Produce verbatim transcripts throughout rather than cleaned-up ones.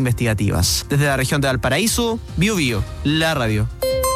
investigativas. Desde la región de Valparaíso, Biobío, la radio.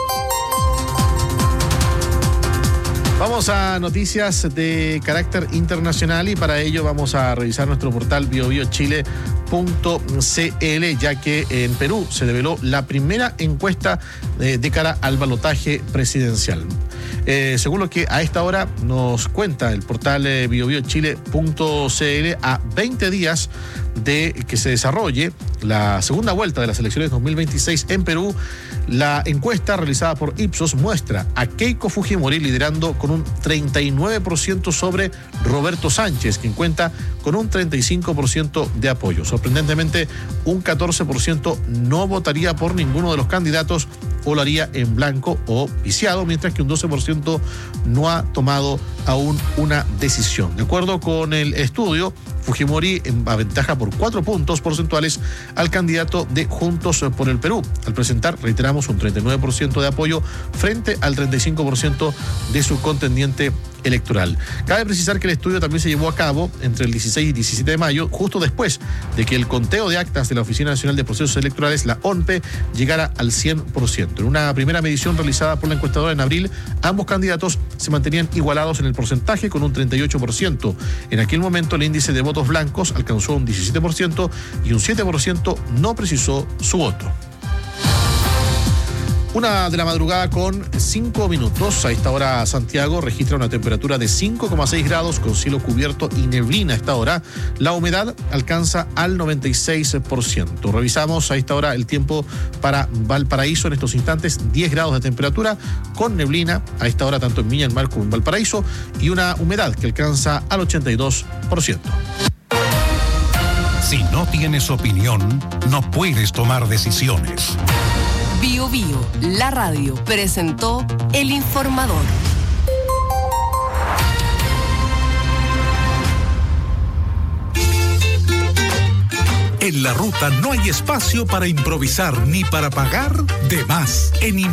Vamos a noticias de carácter internacional y para ello vamos a revisar nuestro portal bio bio chile punto c l, ya que en Perú se develó la primera encuesta de, de cara al balotaje presidencial. Eh, según lo que a esta hora nos cuenta el portal eh, bio bio chile punto c l, a veinte días de que se desarrolle la segunda vuelta de las elecciones dos mil veintiséis en Perú, la encuesta realizada por Ipsos muestra a Keiko Fujimori liderando con un treinta y nueve por ciento sobre Roberto Sánchez, quien cuenta con un treinta y cinco por ciento de apoyo. Sorprendentemente, un catorce por ciento no votaría por ninguno de los candidatos o lo haría en blanco o viciado, mientras que un doce por ciento no ha tomado aún una decisión. De acuerdo con el estudio, Fujimori aventaja por cuatro puntos porcentuales al candidato de Juntos por el Perú, al presentar, reiteramos, un treinta y nueve por ciento de apoyo frente al treinta y cinco por ciento de su contendiente electoral. Cabe precisar que el estudio también se llevó a cabo entre el dieciséis y diecisiete de mayo, justo después de que el conteo de actas de la Oficina Nacional de Procesos Electorales, la O N P E, llegara al cien por ciento. En una primera medición realizada por la encuestadora en abril, ambos candidatos se mantenían igualados en el porcentaje con un treinta y ocho por ciento. En aquel momento el índice de votos blancos alcanzó un diecisiete por ciento y un siete por ciento no precisó su voto. Una de la madrugada con cinco minutos. A esta hora Santiago registra una temperatura de cinco coma seis grados con cielo cubierto y neblina a esta hora. La humedad alcanza al noventa y seis por ciento. Revisamos a esta hora el tiempo para Valparaíso. En estos instantes diez grados de temperatura con neblina a esta hora tanto en Viña del Mar como en Valparaíso y una humedad que alcanza al ochenta y dos por ciento. Si no tienes opinión, no puedes tomar decisiones. Bio Bio, la radio, presentó El Informador. En la ruta no hay espacio para improvisar ni para pagar de más. En